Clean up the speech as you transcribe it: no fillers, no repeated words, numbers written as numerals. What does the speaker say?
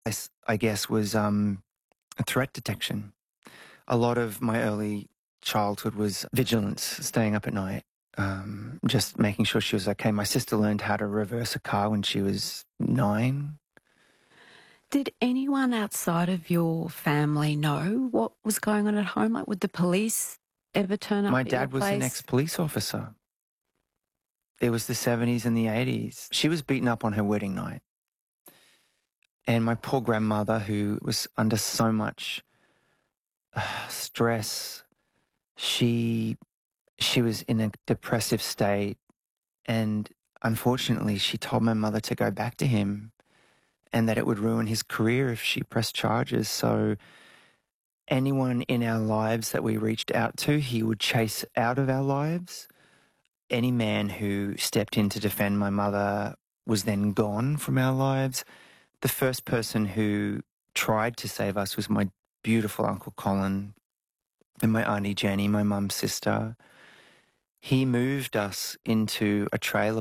I guess, was threat detection. A lot of my early childhood was vigilance, staying up at night, just making sure she was okay. My sister learned how to reverse a car when she was 9. Did anyone outside of your family know what was going on at home? Like, would the police ever turn up My at your dad was an place? ex-police officer. It was the 70s and the 80s. She was beaten up on her wedding night. And my poor grandmother, who was under so much stress, she was in a depressive state, and unfortunately she told my mother to go back to him and that it would ruin his career if she pressed charges. So anyone in our lives that we reached out to, he would chase out of our lives. Any man who stepped in to defend my mother was then gone from our lives. The first person who tried to save us was my beautiful Uncle Colin and my Auntie Jenny, my mum's sister. He moved us into a trailer